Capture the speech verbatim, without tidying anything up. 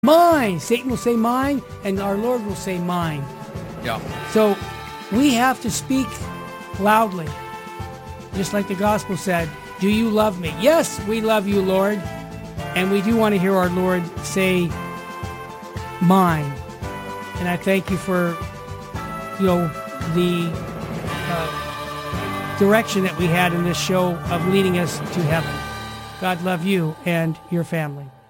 Mine. Satan will say mine, and our Lord will say mine. Yeah. So we have to speak loudly, just like the gospel said. Do you love me? Yes, we love you, Lord. And we do want to hear our Lord say mine. And I thank you for, you know, the uh, direction that we had in this show of leading us to heaven. God love you and your family.